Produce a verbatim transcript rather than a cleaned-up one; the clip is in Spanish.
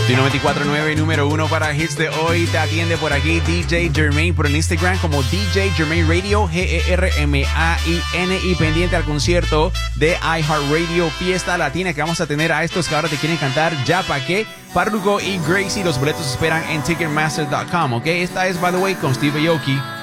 D noventa y cuatro punto nueve, número uno para hits de hoy. Te atiende por aquí D J Germain, por el Instagram como D J Germain Radio, G E R M A I N, y pendiente al concierto de iHeartRadio Fiesta Latina que vamos a tener a estos que ahora te quieren cantar Ya Pa' Qué, Farruko y Gracie. Los boletos esperan en ticketmaster punto com, ¿ok? Esta es, by the way, con Steve Aoki.